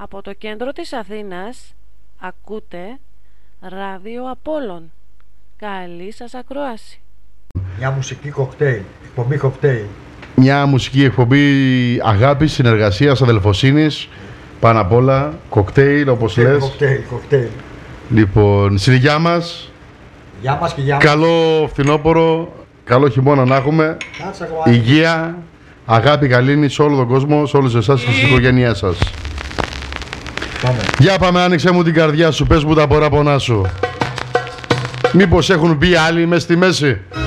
Από το κέντρο της Αθήνας ακούτε Ράδιο Απόλλων. Καλή σας ακρόαση. Μια μουσική κοκτέιλ, εκπομπή κοκτέιλ. Μια μουσική εκπομπή αγάπης, συνεργασίας, αδελφοσύνης. Πάνω απ' όλα, κοκτέιλ, όπως λες. Κοκτέιλ. Λοιπόν, στην υγειά μας. Γεια μας και γεια μας. Καλό φθινόπωρο, καλό χειμώνα να έχουμε. Υγεία, αγάπη, καλήνη σε όλο τον κόσμο, σε όλους εσάς και στις οικογένειές σας. Πάμε. Για πάμε, άνοιξε μου την καρδιά σου, πες μου τα παράπονά σου. Μήπως έχουν μπει άλλοι μες στη μέση.